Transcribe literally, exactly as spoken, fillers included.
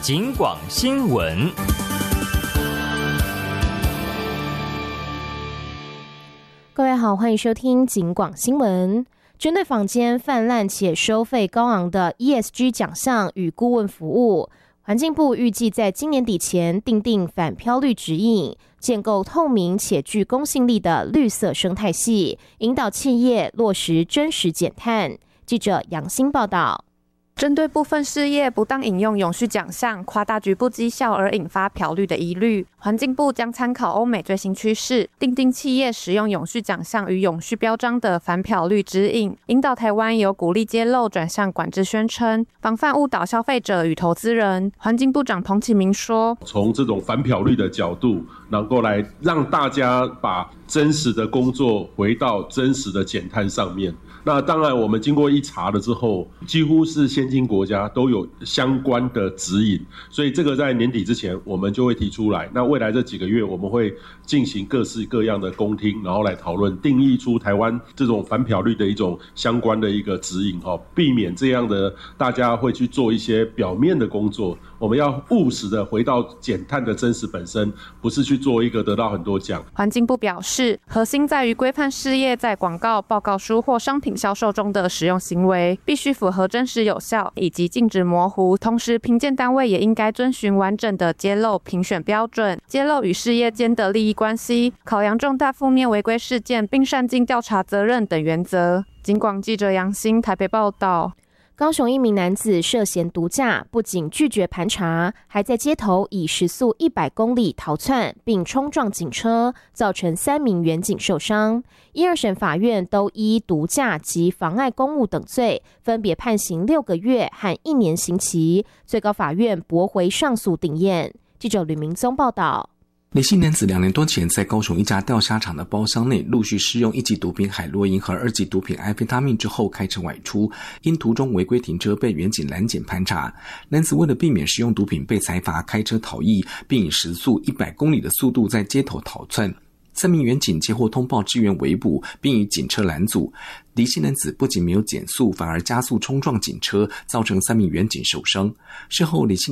警广新闻。 各位好，欢迎收听警广新闻。针对坊间泛滥且收费高昂的 E S G 奖项与顾问服务，环境部预计在今年底前订定反漂绿指引，建构透明且具公信力的绿色生态系，引导企业落实真实减碳。记者杨欣报道。 针对部分事业不当引用永续奖项，夸大局部绩效而引发漂绿的疑虑，环境部将参考欧美最新趋势，订定企业使用永续奖项与永续标章的反漂绿指引，引导台湾由鼓励揭露转向管制宣称，防范误导消费者与投资人。环境部长彭启明说， 从这种反漂绿的角度，能够来让大家把真实的工作回到真实的减碳上面。那当然我们经过一查了之后，几乎是先进国家都有相关的指引，所以这个在年底之前我们就会提出来。那未来这几个月我们会进行各式各样的公听，然后来讨论定义出台湾这种反漂绿的一种相关的一个指引，避免这样的大家会去做一些表面的工作。我们要务实的回到减碳的真实本身，不是去做一个得到很多奖。 环境部表示，核心在于规范事业在广告、报告书或商品销售中的使用行为必须符合真实有效以及禁止模糊，同时评鉴单位也应该遵循完整的揭露评选标准，揭露与事业间的利益关系，考量重大负面违规事件，并善尽调查责任等原则。警广记者杨欣台北报道。 高雄一名男子涉嫌毒驾，不仅拒绝盘查，还在街头以时速一百公里逃窜，并冲撞警车，造成三名员警受伤。一二审法院都依毒驾及妨碍公务等罪，分别判刑六个月和一年刑期，最高法院驳回上诉定验。记者吕明宗报道。 李姓男子两年多前在高雄一家钓虾场的包厢内陆续施用一级毒品海洛因和二级毒品安非他命之后开车外出，因途中违规停车被员警拦检盘查。男子为了避免使用毒品被裁罚，开车逃逸，并以时速一百公里的速度在街头逃窜。三名员警接获通报支援围捕，并以警车拦阻。李姓男子不仅没有减速，反而加速冲撞警车，造成三名员警受伤。事后李姓